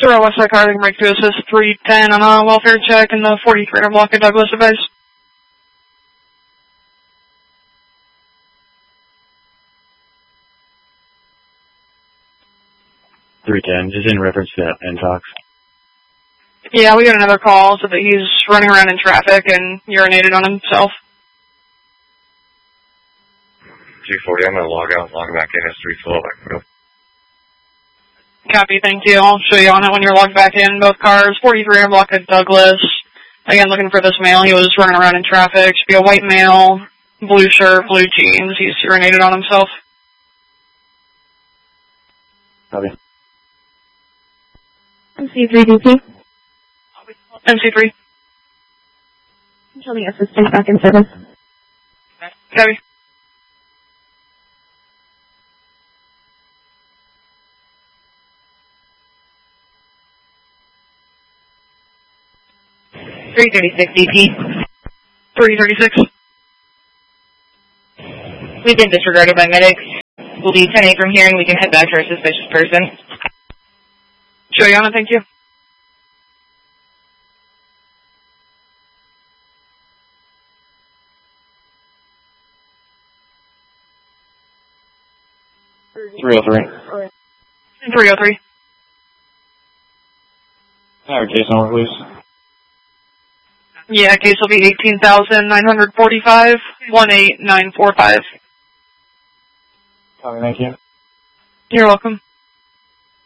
Zero Westside car, we can break to assist 310 on a welfare check in the 43 block of Douglas advice. 310 is in reference to that Pentox. Yeah, we got another call so that he's running around in traffic and urinated on himself. 240, I'm going to log out and log back in as 312. I can go. Copy, thank you. I'll show you on it when you're logged back in. Both cars, 43 block of Douglas. Again, looking for this male. He was running around in traffic. Should be a white male, blue shirt, blue jeans. He's urinated on himself. Copy. MC3 DP. MC3. Show me assistant back in service. Copy. DP. 336. We've been disregarded by medics. We'll be 10-8 from here and we can head back to our suspicious person. Show you on it, thank you. .303. 303. Have a case number, please. Yeah, case will be 18,945, 18945. Copy, thank you. You're welcome.